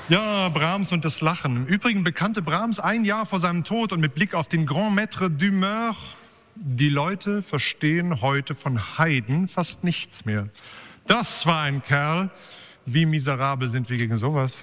Ja, Brahms und das Lachen. Im Übrigen bekannte Brahms ein Jahr vor seinem Tod und mit Blick auf den Grand Maître d'Humeur: Die Leute verstehen heute von Haydn fast nichts mehr. Das war ein Kerl. Wie miserabel sind wir gegen sowas?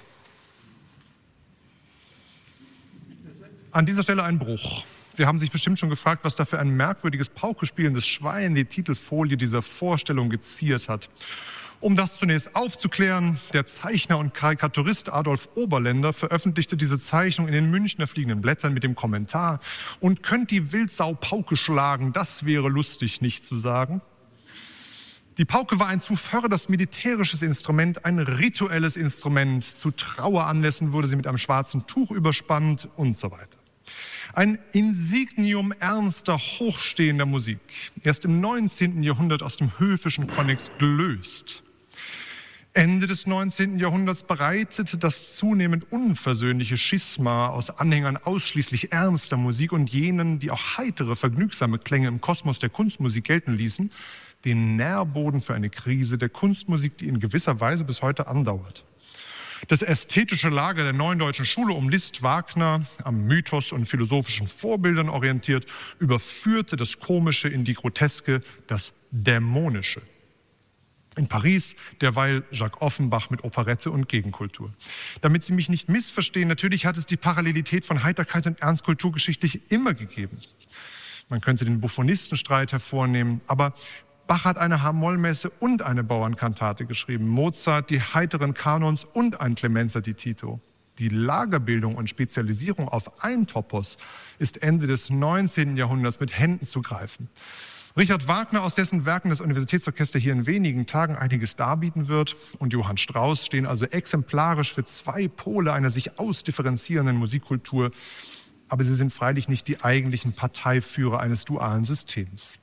An dieser Stelle ein Bruch. Sie haben sich bestimmt schon gefragt, was da für ein merkwürdiges Pauke-spielendes Schwein die Titelfolie dieser Vorstellung geziert hat. Um das zunächst aufzuklären: Der Zeichner und Karikaturist Adolf Oberländer veröffentlichte diese Zeichnung in den Münchner Fliegenden Blättern mit dem Kommentar: Und könnt die Wildsau Pauke schlagen, das wäre lustig, nicht zu sagen. Die Pauke war ein zuvörderst militärisches Instrument, ein rituelles Instrument. Zu Traueranlässen wurde sie mit einem schwarzen Tuch überspannt und so weiter. Ein Insignium ernster, hochstehender Musik, erst im 19. Jahrhundert aus dem höfischen Konnex gelöst. Ende des 19. Jahrhunderts bereitete das zunehmend unversöhnliche Schisma aus Anhängern ausschließlich ernster Musik und jenen, die auch heitere, vergnügsame Klänge im Kosmos der Kunstmusik gelten ließen, den Nährboden für eine Krise der Kunstmusik, die in gewisser Weise bis heute andauert. Das ästhetische Lager der Neuen Deutschen Schule um Liszt, Wagner, am Mythos und philosophischen Vorbildern orientiert, überführte das Komische in die Groteske, das Dämonische. In Paris derweil Jacques Offenbach mit Operette und Gegenkultur. Damit Sie mich nicht missverstehen, natürlich hat es die Parallelität von Heiterkeit und Ernst kulturgeschichtlich immer gegeben. Man könnte den Buffonistenstreit hervornehmen, aber Bach hat eine H-Moll-Messe und eine Bauernkantate geschrieben, Mozart die heiteren Kanons und ein Clemenza di Tito. Die Lagerbildung und Spezialisierung auf ein Topos ist Ende des 19. Jahrhunderts mit Händen zu greifen. Richard Wagner, aus dessen Werken das Universitätsorchester hier in wenigen Tagen einiges darbieten wird, und Johann Strauss stehen also exemplarisch für zwei Pole einer sich ausdifferenzierenden Musikkultur, aber sie sind freilich nicht die eigentlichen Parteiführer eines dualen Systems.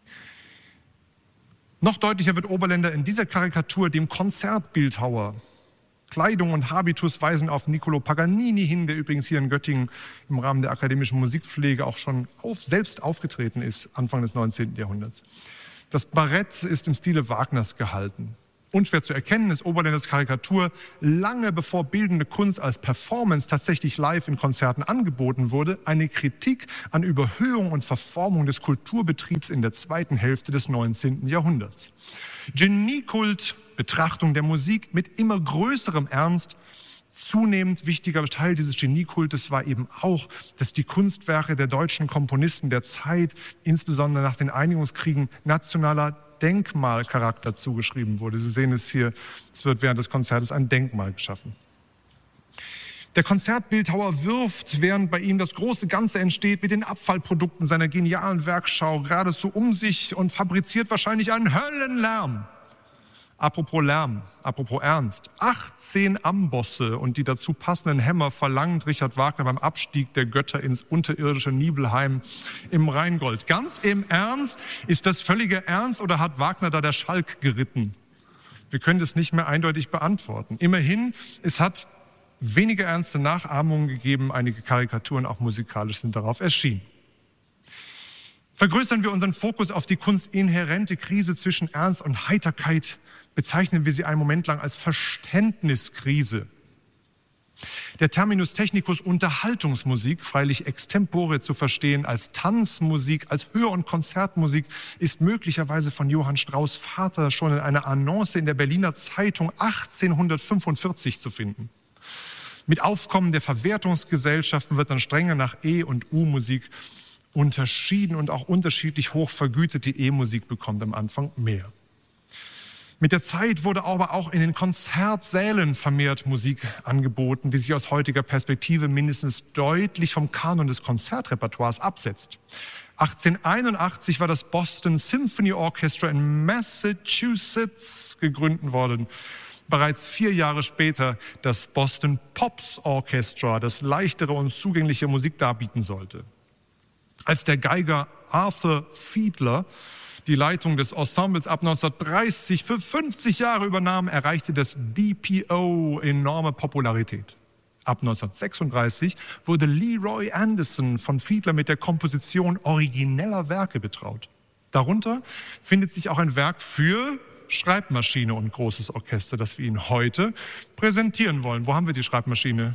Noch deutlicher wird Oberländer in dieser Karikatur dem Konzertbildhauer. Kleidung und Habitus weisen auf Niccolò Paganini hin, der übrigens hier in Göttingen im Rahmen der akademischen Musikpflege auch schon selbst aufgetreten ist, Anfang des 19. Jahrhunderts. Das Barett ist im Stile Wagners gehalten. Unschwer zu erkennen ist Oberländers Karikatur, lange bevor bildende Kunst als Performance tatsächlich live in Konzerten angeboten wurde, eine Kritik an Überhöhung und Verformung des Kulturbetriebs in der zweiten Hälfte des 19. Jahrhunderts. Geniekult, Betrachtung der Musik mit immer größerem Ernst. Zunehmend wichtiger Teil dieses Geniekultes war eben auch, dass die Kunstwerke der deutschen Komponisten der Zeit, insbesondere nach den Einigungskriegen, nationaler Denkmalcharakter zugeschrieben wurde. Sie sehen es hier, es wird während des Konzertes ein Denkmal geschaffen. Der Konzertbildhauer wirft, während bei ihm das große Ganze entsteht, mit den Abfallprodukten seiner genialen Werkschau geradezu um sich und fabriziert wahrscheinlich einen Höllenlärm. Apropos Lärm, apropos Ernst, 18 Ambosse und die dazu passenden Hämmer verlangt Richard Wagner beim Abstieg der Götter ins unterirdische Nibelheim im Rheingold. Ganz im Ernst, ist das völliger Ernst oder hat Wagner da der Schalk geritten? Wir können das nicht mehr eindeutig beantworten. Immerhin, es hat weniger ernste Nachahmungen gegeben, einige Karikaturen auch musikalisch sind darauf erschienen. Vergrößern wir unseren Fokus auf die kunstinhärente Krise zwischen Ernst und Heiterkeit, bezeichnen wir sie einen Moment lang als Verständniskrise. Der Terminus technicus Unterhaltungsmusik, freilich extempore zu verstehen als Tanzmusik, als Hör- und Konzertmusik, ist möglicherweise von Johann Strauss' Vater schon in einer Annonce in der Berliner Zeitung 1845 zu finden. Mit Aufkommen der Verwertungsgesellschaften wird dann strenger nach E- und U-Musik unterschieden und auch unterschiedlich hoch vergütet. Die E-Musik bekommt am Anfang mehr. Mit der Zeit wurde aber auch in den Konzertsälen vermehrt Musik angeboten, die sich aus heutiger Perspektive mindestens deutlich vom Kanon des Konzertrepertoires absetzt. 1881 war das Boston Symphony Orchestra in Massachusetts gegründet worden. Bereits 4 Jahre später das Boston Pops Orchestra, das leichtere und zugängliche Musik darbieten sollte. Als der Geiger Arthur Fiedler die Leitung des Ensembles ab 1930 für 50 Jahre übernahm, erreichte das BPO enorme Popularität. Ab 1936 wurde Leroy Anderson von Fiedler mit der Komposition origineller Werke betraut. Darunter findet sich auch ein Werk für Schreibmaschine und großes Orchester, das wir Ihnen heute präsentieren wollen. Wo haben wir die Schreibmaschine?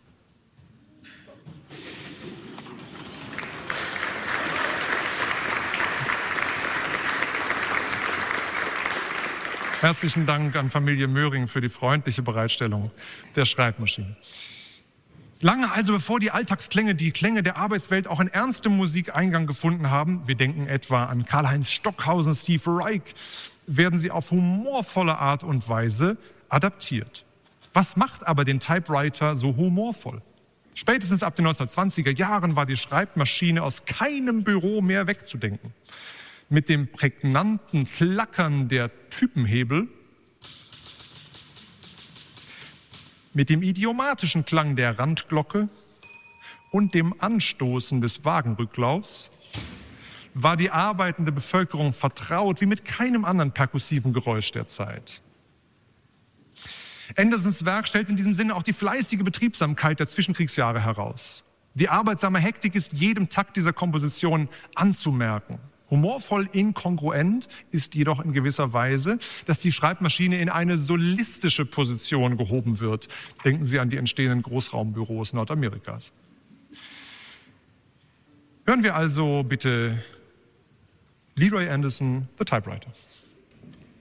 Herzlichen Dank an Familie Möhring für die freundliche Bereitstellung der Schreibmaschine. Lange also bevor die Alltagsklänge, die Klänge der Arbeitswelt auch in ernste Musik Eingang gefunden haben, wir denken etwa an Karlheinz Stockhausen, Steve Reich, werden sie auf humorvolle Art und Weise adaptiert. Was macht aber den Typewriter so humorvoll? Spätestens ab den 1920er Jahren war die Schreibmaschine aus keinem Büro mehr wegzudenken. Mit dem prägnanten Klackern der Typenhebel, mit dem idiomatischen Klang der Randglocke und dem Anstoßen des Wagenrücklaufs war die arbeitende Bevölkerung vertraut wie mit keinem anderen perkussiven Geräusch der Zeit. Andersons Werk stellt in diesem Sinne auch die fleißige Betriebsamkeit der Zwischenkriegsjahre heraus. Die arbeitsame Hektik ist jedem Takt dieser Komposition anzumerken. Humorvoll inkongruent ist jedoch in gewisser Weise, dass die Schreibmaschine in eine solistische Position gehoben wird. Denken Sie an die entstehenden Großraumbüros Nordamerikas. Hören wir also bitte Leroy Anderson, The Typewriter.